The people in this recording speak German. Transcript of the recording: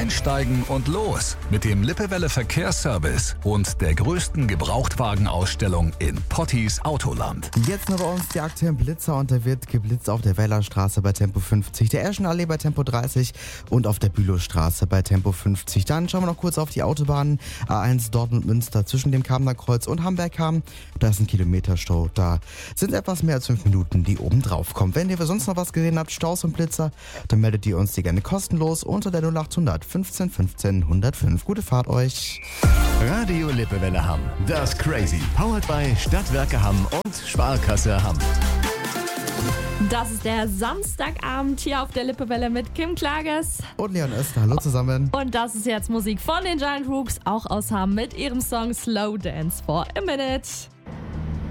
Einsteigen und los mit dem Lippewelle Verkehrsservice und der größten Gebrauchtwagenausstellung in Pottis Autoland. Jetzt nur bei uns die aktuellen Blitzer und da wird geblitzt auf der Wellerstraße bei Tempo 50, der Eschenallee bei Tempo 30 und auf der Bülowstraße bei Tempo 50. Dann schauen wir noch kurz auf die Autobahnen. A1 Dortmund-Münster zwischen dem Kamener Kreuz und Hamberg-Ham. Da ist ein Kilometerstau. Da sind etwas mehr als 5 Minuten, die oben drauf kommen. Wenn ihr für sonst noch was gesehen habt, Staus und Blitzer, dann meldet ihr uns die gerne kostenlos unter der 0800 15 15 105. Gute Fahrt euch. Radio Lippewelle Hamm. Das Crazy. Powered by Stadtwerke Hamm und Sparkasse Hamm. Das ist der Samstagabend hier auf der Lippewelle mit Kim Klages. Und Leon Öster, hallo zusammen. Und das ist jetzt Musik von den Giant Rooks, auch aus Hamm mit ihrem Song Slow Dance for a Minute.